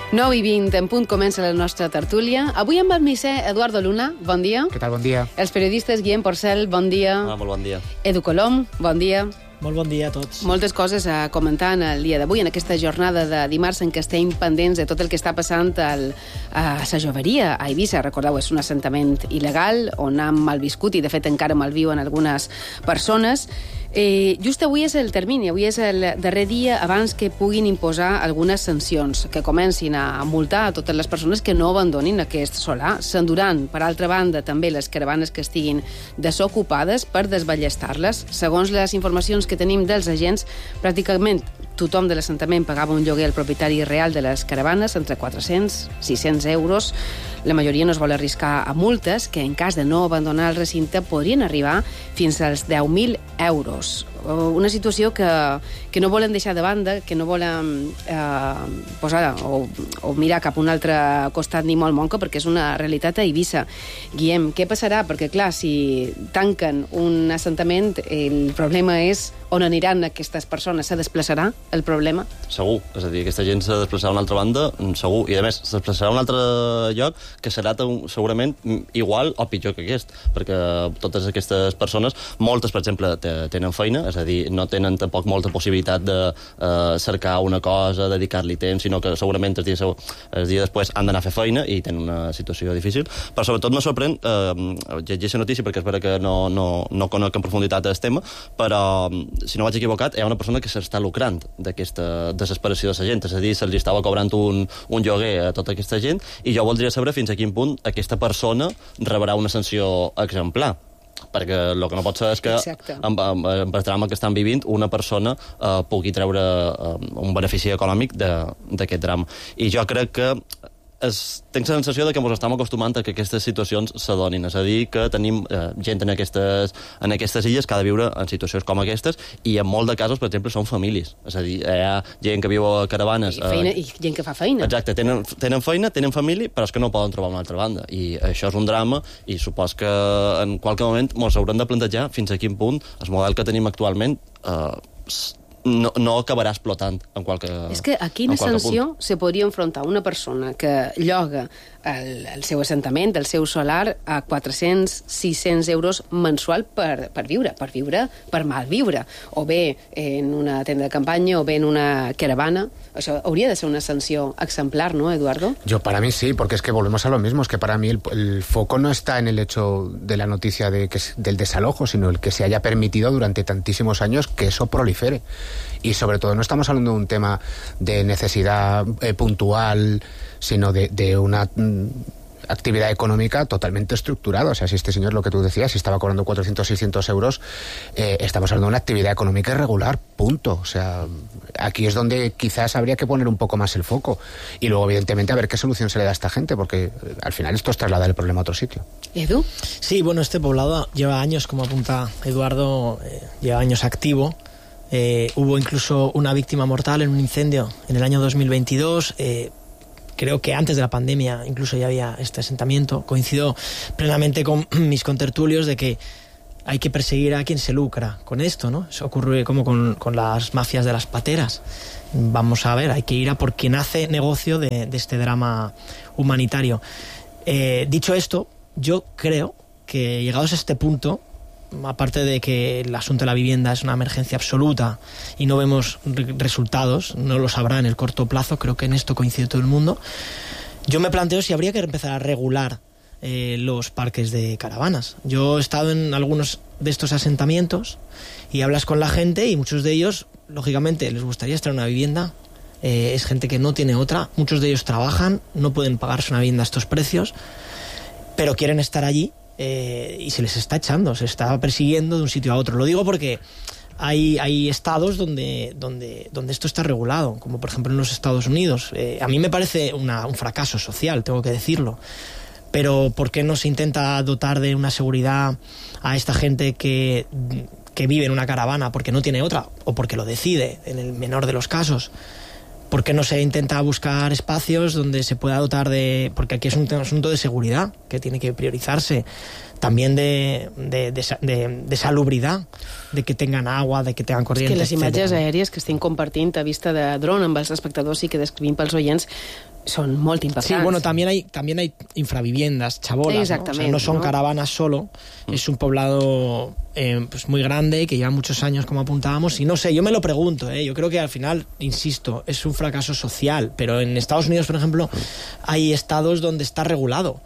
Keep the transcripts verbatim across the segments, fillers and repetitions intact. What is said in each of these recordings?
nou i vint en punt comença la nostra tertúlia. Avui amb el misser Eduardo Luna, bon dia. Què tal, bon dia. Els periodistes Guillem Porcel, bon dia. Ah, molt bon dia. Edu Colom, bon dia. Molt bon dia a tots. Moltes coses a comentar en el dia d'avui, en aquesta jornada de dimarts en què estem pendents de tot el que està passant al, a la Joveria, a Eivissa. Recordeu, és un assentament il·legal on han malviscut i, de fet, encara malviuen algunes persones. Eh, just avui és el termini, avui és el darrer dia abans que puguin imposar algunes sancions, que comencin a multar a totes les persones que no abandonin aquest solar. S'enduran, per altra banda, també les caravanes que estiguin desocupades per desballestar-les. Segons les informacions que tenim dels agents, pràcticament tothom de l'assentament pagava un lloguer al propietari real de les caravanes, entre quatre-cents i sis-cents euros. La majoria no es vol arriscar a multes, que en cas de no abandonar el recinte podrien arribar fins als deu mil euros. Una situació que, que no volen deixar de banda, que no volen eh, posar o, o mirar cap a un altre costat ni molt monca, perquè és una realitat a Eivissa. Guillem, què passarà? Perquè, clar, si tanquen un assentament, el problema és on aniran aquestes persones. Se desplaçarà el problema? Segur. És a dir, aquesta gent se desplaçarà a una altra banda, segur. I, a més, se desplaçarà a un altre lloc que serà segurament igual o pitjor que aquest, perquè totes aquestes persones, moltes, per exemple, tenen feina, és a dir, no tenen tampoc molta possibilitat de eh, cercar una cosa, dedicar-li temps, sinó que segurament el dia, el dia després han d'anar a fer feina i tenen una situació difícil. Però sobretot me sorprèn, eh, llegeixo la notícia perquè espero que no, no, no conec en profunditat el tema, però, si no vaig equivocat, hi ha una persona que s'està lucrant d'aquesta desesperació de la gent, és a dir, se'ls estava cobrant un, un lloguer a tota aquesta gent, i jo voldria saber fins a quin punt aquesta persona rebrà una sanció exemplar. Perquè el que no pot ser és que amb, amb, amb el drama que estan vivint una persona eh, pugui treure eh, un benefici econòmic d'aquest drama. I jo crec que es, tinc la sensació de que ens estem acostumant a que aquestes situacions s'adonin. És a dir, que tenim eh, gent en aquestes, en aquestes illes que ha de viure en situacions com aquestes, i en molts de casos, per exemple, són famílies. És a dir, hi ha gent que viu a caravanes... I, feina, eh, i gent que fa feina. Exacte, tenen, tenen feina, tenen família, però és que no poden trobar una altra banda. I això és un drama, i supos que en qualque moment ens haurem de plantejar fins a quin punt el model que tenim actualment eh, No, no acabarà explotant en qualque És que a quina sanció se podria enfrontar una persona que lloga el, el seu assentament, el seu solar, a quatre-cents a sis-cents euros mensual per, per viure, per viure, per malviure, o bé en una tenda de campanya, o bé en una caravana. Això hauria de ser una sanció exemplar, ¿no, Eduardo? Yo, para mí sí, porque es que volvemos a lo mismo. Es que para mí el, el foco no está en el hecho de la noticia de que es, del desalojo, sino el que se haya permitido durante tantísimos años que eso prolifere. Y sobre todo no estamos hablando de un tema de necesidad eh, puntual, sino de, de una mm, actividad económica totalmente estructurada. O sea, si este señor, lo que tú decías, si estaba cobrando cuatrocientos, seiscientos euros, eh, estamos hablando de una actividad económica irregular, punto. O sea, aquí es donde quizás habría que poner un poco más el foco. Y luego, evidentemente, a ver qué solución se le da a esta gente, porque eh, al final esto es trasladar el problema a otro sitio. ¿Edu? Sí, bueno, este poblado lleva años, como apunta Eduardo, eh, lleva años activo. Eh, hubo incluso una víctima mortal en un incendio en el año dos mil veintidós. Eh, creo que antes de la pandemia incluso ya había este asentamiento. Coincido plenamente con mis contertulios de que hay que perseguir a quien se lucra con esto, ¿no? Eso ocurre como con, con las mafias de las pateras. Vamos a ver, hay que ir a por quien hace negocio de, de este drama humanitario. Eh, dicho esto, yo creo que llegados a este punto, aparte de que el asunto de la vivienda es una emergencia absoluta y no vemos re- resultados, no lo sabrá en el corto plazo, creo que en esto coincide todo el mundo, yo me planteo si habría que empezar a regular eh, los parques de caravanas. Yo he estado en algunos de estos asentamientos y hablas con la gente y muchos de ellos, lógicamente, les gustaría estar en una vivienda. Eh, es gente que no tiene otra, muchos de ellos trabajan, no pueden pagarse una vivienda a estos precios, pero quieren estar allí. Eh, y se les está echando, se está persiguiendo de un sitio a otro. Lo digo porque hay, hay estados donde, donde, donde esto está regulado, como por ejemplo en los Estados Unidos. Eh, a mí me parece una, un fracaso social, tengo que decirlo. Pero ¿por qué no se intenta dotar de una seguridad a esta gente que, que vive en una caravana porque no tiene otra, o porque lo decide, en el menor de los casos? ¿Por qué no se intenta buscar espacios donde se pueda dotar de...? Porque aquí es un asunto de seguridad que tiene que priorizarse. También de, de, de, de, de salubridad, de que tengan agua, de que tengan corriente, és que les imatges etcètera. aèries que estem compartint a vista de dron amb els espectadors i que descrivim pels oients son molt impactants. Sí, bueno, también hay, también hay infraviviendas, chabolas, Exactamente, ¿no? O sea, no son ¿no? caravanas solo, mm. es un poblado eh, pues muy grande que lleva muchos años, como apuntábamos, y no sé, yo me lo pregunto, ¿eh? Yo creo que al final, insisto, es un fracaso social, pero en Estados Unidos, por ejemplo, hay estados donde está regulado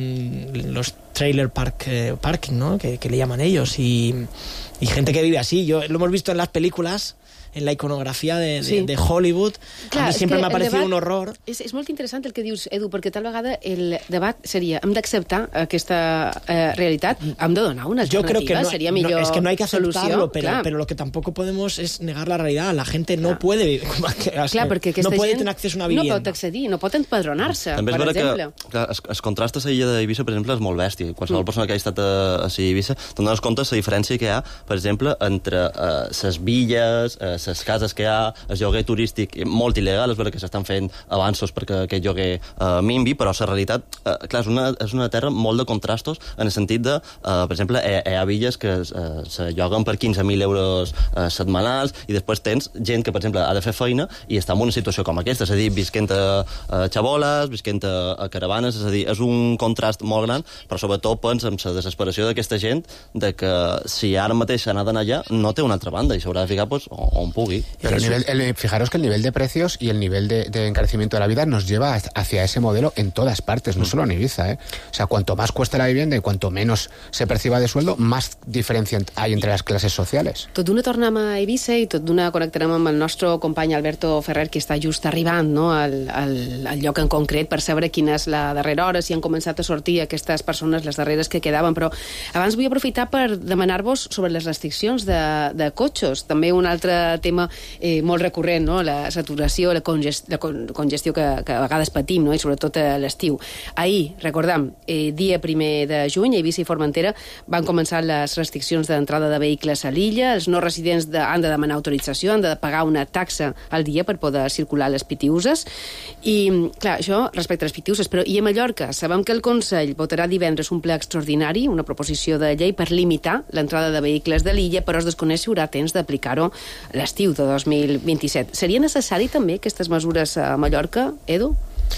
mm, los trailer park eh, parking, ¿no? Que, que le llaman ellos, y, y gente que vive así. Yo lo hemos visto en las películas, en la iconografia de, de, sí. de Hollywood. Clar, a mi sempre m'ha paregut un horror. És, és molt interessant el que dius, Edu, perquè tal vegada el debat seria, hem d'acceptar aquesta eh, realitat, hem de donar una alternativa, Yo creo que no, sería millor no, es que no hay que aceptarlo, solució, pero, pero lo que tampoco podemos es negar la realidad. La gente no clar. puede vivir, clar, perquè aquesta no puede gent tener acceso a una vivienda. No pot accedir, no pot empadronar-se, També per és exemple. Que, que es, es contrasta a l'illa d'Eivissa, per exemple, és molt bèstia. Qualsevol mm. persona que hagi estat a, a Eivissa te'n dones compte de la diferència que hi ha, per exemple, entre les uh, villes, les uh, cases que hi ha, el lloguer turístic molt il·legal, és vera que s'estan fent avanços perquè aquest lloguer uh, minvi, però la realitat, uh, clar, és una, és una terra molt de contrastos en el sentit de, uh, per exemple, hi, hi ha villes que uh, se lloguen per quinze mil euros uh, setmanals i després tens gent que, per exemple, ha de fer feina i està en una situació com aquesta, és a dir, visquent a, a xaboles, visquent a, a caravanes, és a dir, és un contrast molt gran, però sobretot pensa en la desesperació d'aquesta gent de que si ara mateix s'ha d'anar allà, no té una altra banda i s'haurà de ficar pues, on pugui. Pero el nivel, el, fijaros que el nivel de precios y el nivel de, de encarecimiento de la vida nos lleva hacia ese modelo en todas partes, no solo en Ibiza, ¿eh? O sea, cuanto más cueste la vivienda y cuanto menos se perciba de sueldo, más diferencia hay entre las clases sociales. Tot d'una tornem a Eivissa i tot d'una connectarem amb el nostre company Alberto Ferrer, que està just arribant, no?, al, al, al lloc en concret per saber quina és la darrera hora, si han començat a sortir aquestes persones, les darreres que quedaven. Però abans vull aprofitar per demanar-vos sobre les restriccions de, de cotxes, també un altre tema eh, molt recurrent, no?, la saturació, la, congest, la congestió que, que a vegades patim, no?, i sobretot a l'estiu. Ahir, recordam, eh, dia primer de juny, a Eivissa i Formentera van començar les restriccions d'entrada de vehicles a l'illa. Els no residents de, han de demanar autorització, han de pagar una taxa al dia per poder circular les pitiuses. I, clar, això respecte a les pitiuses. Però i a Mallorca? Sabem que el Consell votarà divendres un ple extraordinari, una proposició de llei per limitar l'entrada de vehicles de l'illa, però es desconeix si haurà temps d'aplicar-ho l'estiu de dos mil vint-i-set. Seria necessari també aquestes mesures a Mallorca, Edu?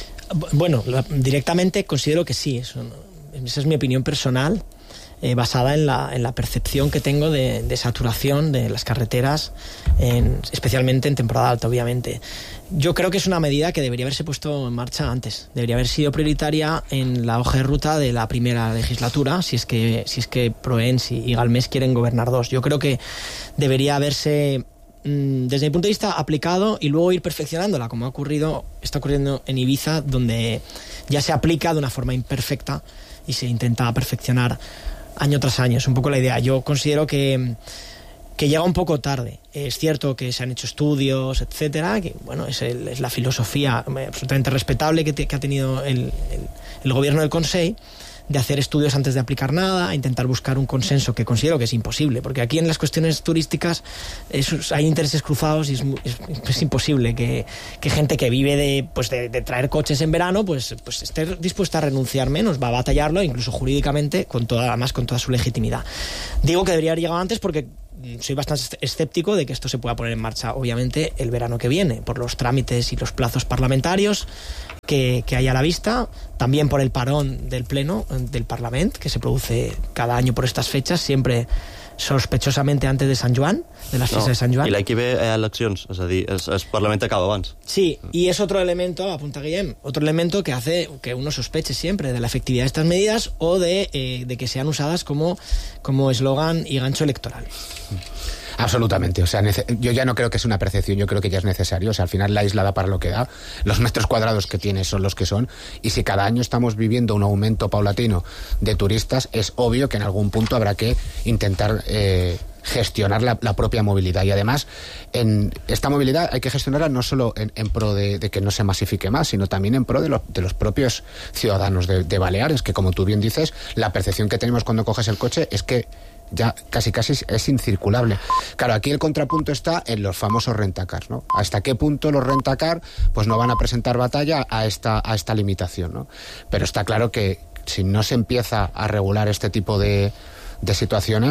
Bueno, la, directamente considero que sí. Eso, esa es mi opinión personal, eh, basada en la, en la percepción que tengo de, de saturación de las carreteras, en, especialmente en temporada alta, obviamente. Yo creo que es una medida que debería haberse puesto en marcha antes. Debería haber sido prioritaria en la hoja de ruta de la primera legislatura, si es que, si es que Proens y Galmés quieren gobernar dos. Yo creo que debería haberse, desde mi punto de vista, aplicado y luego ir perfeccionándola, como ha ocurrido, está ocurriendo en Ibiza, donde ya se aplica de una forma imperfecta y se intenta perfeccionar año tras año. Es un poco la idea. Yo considero que, que llega un poco tarde. Es cierto que se han hecho estudios, etcétera, que bueno, es, el, es la filosofía absolutamente respetable que, te, que ha tenido el, el, el gobierno del Consell, de hacer estudios antes de aplicar nada, intentar buscar un consenso, que considero que es imposible, porque aquí en las cuestiones turísticas es, hay intereses cruzados y es, es, es imposible que, que gente que vive de, pues de, de traer coches en verano pues, pues esté dispuesta a renunciar menos, va a batallarlo, incluso jurídicamente, con toda, además con toda su legitimidad. Digo que debería haber llegado antes porque soy bastante escéptico de que esto se pueda poner en marcha, obviamente, el verano que viene, por los trámites y los plazos parlamentarios que, que hay a la vista, también por el parón del Pleno del Parlament, que se produce cada año por estas fechas, siempre sospechosamente antes de Sant Joan, de las fiestas no, de Sant Joan. I l'any que ve hi ha eleccions, és a dir, el, el Parlament acaba abans. Sí, y es otro elemento, apunta Guillem, otro elemento que hace que uno sospeche siempre de la efectividad de estas medidas o de, eh, de que sean usadas como como eslogan y gancho electoral. Absolutamente, o sea, yo ya no creo que sea una percepción, yo creo que ya es necesario, o sea, al final la isla da para lo que da, los metros cuadrados que tiene son los que son, y si cada año estamos viviendo un aumento paulatino de turistas, es obvio que en algún punto habrá que intentar eh, gestionar la, la propia movilidad, y además en esta movilidad hay que gestionarla no solo en, en pro de, de que no se masifique más, sino también en pro de, lo, de los propios ciudadanos de, de Baleares, que como tú bien dices, la percepción que tenemos cuando coges el coche es que ya casi casi es incirculable. Claro, aquí el contrapunto está en los famosos rentacars, ¿no? ¿Hasta qué punto los rentacar pues no van a presentar batalla a esta, a esta limitación, ¿no? Pero está claro que si no se empieza a regular este tipo de, de situaciones,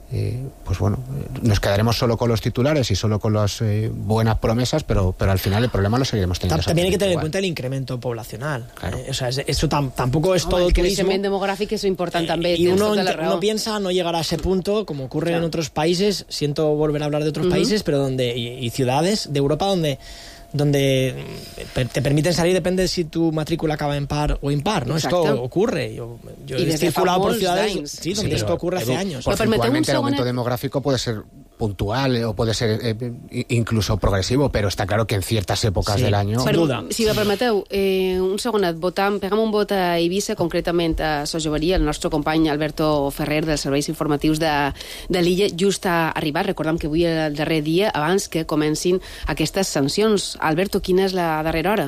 Eh, pues bueno, nos quedaremos solo con los titulares y solo con las eh, buenas promesas, pero, pero al final el problema lo seguiremos teniendo. También hay que tener igual en cuenta el incremento poblacional. Claro. Eh, o sea, eso tam tampoco es Home, todo el turismo. creixement demogràfic és important eh, també. Y uno, tota uno piensa no llegar a ese punto, como ocurre claro. en otros países, siento volver a hablar de otros uh-huh. países, pero donde y, y ciudades de Europa donde donde te permiten salir, depende de si tu matrícula acaba en par o impar, ¿no? Exacto. Esto ocurre. Yo, yo he circulado por ciudades sí, donde sí, esto ocurre hace años. Porcentualmente el aumento demográfico puede ser puntual o puede ser eh, incluso progresivo, pero está claro que en ciertas épocas sí, del año... Sin duda. Si me permeteu, eh, un segonet, votam, pegam un vot a Eivissa, concretament a Sa Joveria, el nostre company Alberto Ferrer dels serveis informatius de, de l'illa, just ha arribat. Recordem que avui és el darrer dia abans que comencin aquestes sancions. Alberto, quina és la darrera hora?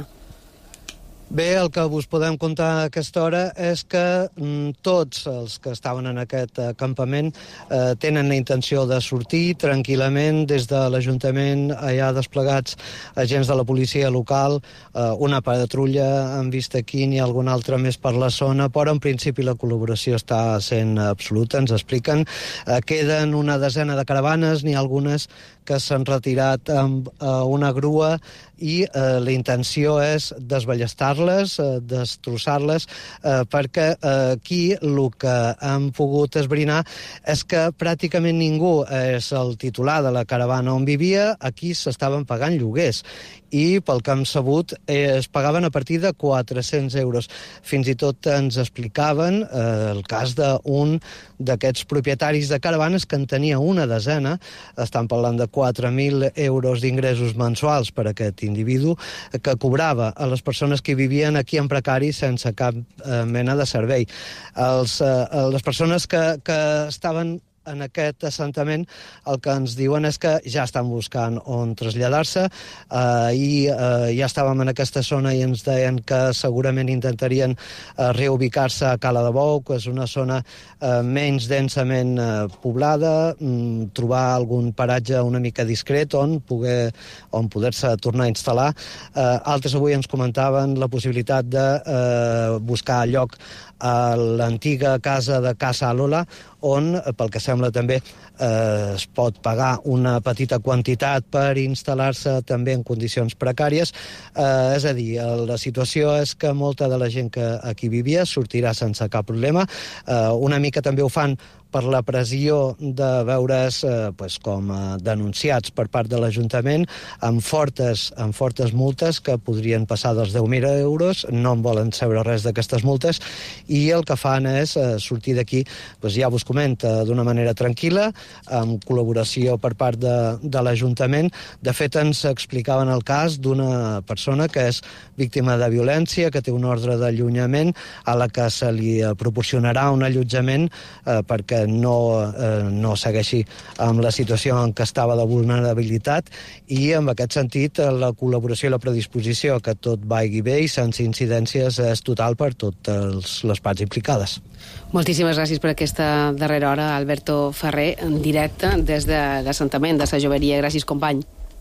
Bé, el que us podem contar a aquesta hora és que mm, tots els que estaven en aquest acampament eh, tenen la intenció de sortir tranquil·lament. Des de l'Ajuntament hi ha desplegats agents de la policia local, eh, una patrulla han vist aquí, ni alguna altra més per la zona, però en principi la col·laboració està sent absoluta, ens expliquen. Eh, queden una desena de caravanes, n'hi ha algunes que s'han retirat amb eh, una grua i eh, la intenció és desballestar-les, eh, destrossar-les, eh, perquè eh, aquí el que han pogut esbrinar és que pràcticament ningú és el titular de la caravana on vivia. Aquí s'estaven pagant lloguers i, pel que hem sabut, eh, es pagaven a partir de quatre-cents euros. Fins i tot ens explicaven eh, el cas d'un d'aquests propietaris de caravanes que en tenia una desena, estan parlant de quatre mil euros d'ingressos mensuals per aquest individu, que cobrava a les persones que vivien aquí en precari sense cap eh, mena de servei. Els, eh, les persones que, que estaven en aquest assentament el que ens diuen és que ja estan buscant on traslladar-se eh, i eh, ja estàvem en aquesta zona i ens deien que segurament intentarien eh, reubicar-se a Cala de Bou, que és una zona eh, menys densament eh, poblada, mm, trobar algun paratge una mica discret on poder on poder-se tornar a instal·lar. Eh, altres avui ens comentaven la possibilitat de eh, buscar lloc a l'antiga casa de Casa Alola, on, pel que sembla també, eh, es pot pagar una petita quantitat per instal·lar-se també en condicions precàries. Eh, és a dir, la situació és que molta de la gent que aquí vivia sortirà sense cap problema. Eh, una mica també ho fan per la pressió de veure's eh, pues, com eh, denunciats per part de l'Ajuntament amb fortes, amb fortes multes que podrien passar dels deu mil euros, no en volen saber res d'aquestes multes, i el que fan és eh, sortir d'aquí, pues, ja vos comenta, d'una manera tranquil·la, amb col·laboració per part de, de l'Ajuntament. De fet, ens explicaven el cas d'una persona que és víctima de violència, que té un ordre d'allunyament, a la que se li proporcionarà un allotjament eh, perquè no, eh, no segueixi amb la situació en què estava de vulnerabilitat, i en aquest sentit la col·laboració i la predisposició que tot vagi bé i sense incidències és total per totes les parts implicades. Moltíssimes gràcies per aquesta darrera hora, Alberto Ferrer, en directe des de l'assentament de Sa Joveria. Gràcies, company.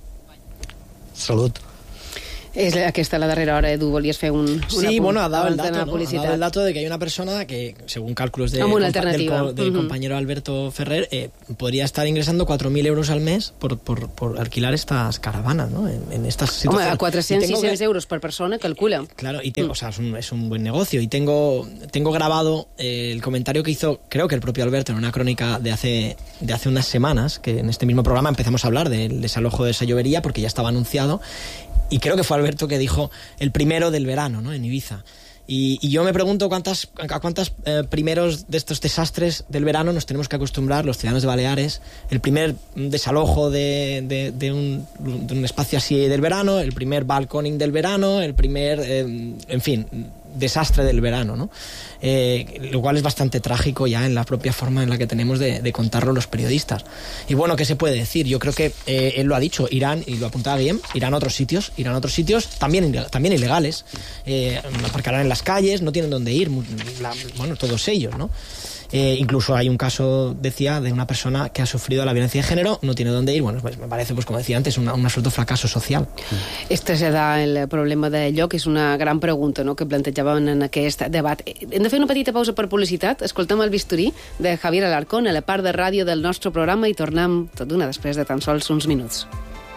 Salut. Es aquesta la darrera hora, Edu, volies fer un, un sí, apunt bueno, ha dado el dato, de ¿no? Ha dado el dato de que hay una persona que, según cálculos de, una compa del, co del uh-huh. compañero Alberto Ferrer, eh, podría estar ingresando cuatro mil euros al mes por, por, por alquilar estas caravanas, ¿no? En, en estas situaciones. Home, a cuatrocientos, seiscientos euros per persona, calcula. Claro, y tengo, mm. o sea, es un, es un buen negocio. Y tengo, tengo grabado eh, el comentario que hizo, creo que el propio Alberto, en una crónica de hace, de hace unas semanas, que en este mismo programa empezamos a hablar del desalojo de Sa Joveria, porque ya estaba anunciado. Y creo que fue Alberto que dijo el primero del verano, ¿no? En Ibiza. Y, y yo me pregunto cuántas, a cuántos eh, primeros de estos desastres del verano nos tenemos que acostumbrar los ciudadanos de Baleares. El primer desalojo de, de, de, un, de un espacio así del verano, el primer balconing del verano, el primer, eh, en fin, desastre del verano, ¿no? Eh, lo cual es bastante trágico ya en la propia forma en la que tenemos de, de contarlo los periodistas. Y bueno, ¿qué se puede decir? Yo creo que eh, él lo ha dicho, irán, y lo apuntaba bien, irán a otros sitios, irán a otros sitios también, también ilegales, eh, aparcarán en las calles, no tienen dónde ir, la, bueno, todos ellos, ¿no? Eh, incluso hay un caso, decía, de una persona que ha sufrido la violencia de género, no tiene dónde ir. Bueno, pues me parece, pues como decía antes, una, un absoluto fracaso social. És traslladar el problema de lloc, és una gran pregunta, no?, que plantejava entràvem en aquest debat. Hem de fer una petita pausa per publicitat. Escoltem el bisturí de Javier Alarcón a la part de ràdio del nostre programa i tornem tot d'una després de tan sols uns minuts.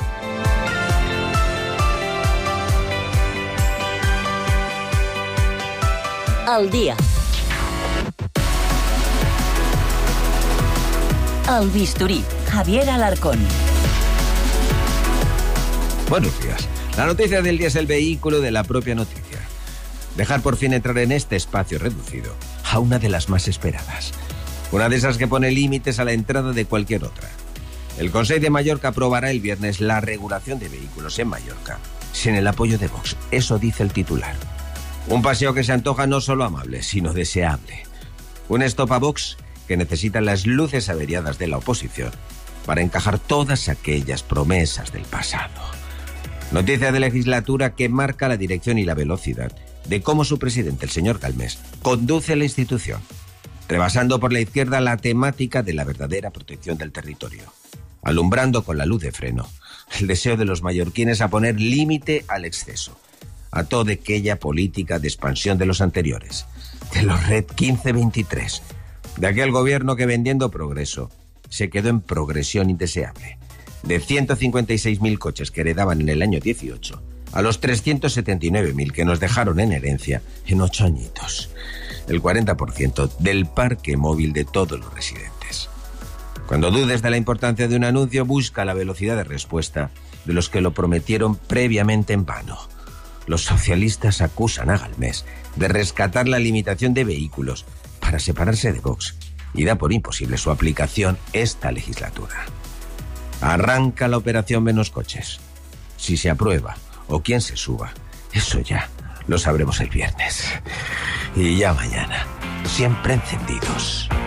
Al día. El bisturí, Javier Alarcón. Buenos días. La noticia del día es el vehículo de la propia noticia. Dejar por fin entrar en este espacio reducido a una de las más esperadas. Una de esas que pone límites a la entrada de cualquier otra. El Consejo de Mallorca aprobará el viernes la regulación de vehículos en Mallorca, sin el apoyo de Vox. Eso dice el titular. Un paseo que se antoja no solo amable, sino deseable. Un stop a Vox que necesita las luces averiadas de la oposición para encajar todas aquellas promesas del pasado. Noticia de legislatura que marca la dirección y la velocidad de cómo su presidente, el señor Galmés, conduce la institución, rebasando por la izquierda la temática de la verdadera protección del territorio, alumbrando con la luz de freno el deseo de los mallorquines a poner límite al exceso, a toda aquella política de expansión de los anteriores, de los Red quince veintitrés, de aquel gobierno que vendiendo progreso se quedó en progresión indeseable, de ciento cincuenta y seis mil coches que heredaban en el año dieciocho a los trescientos setenta y nueve mil que nos dejaron en herencia en ocho añitos, el cuarenta por ciento del parque móvil de todos los residentes. Cuando dudes de la importancia de un anuncio, busca la velocidad de respuesta de los que lo prometieron previamente en vano. Los socialistas acusan a Galmés de rescatar la limitación de vehículos para separarse de Vox y da por imposible su aplicación esta legislatura. Arranca la operación Menos Coches. Si se aprueba o quién se suba, eso ya lo sabremos el viernes. Y ya mañana, siempre encendidos.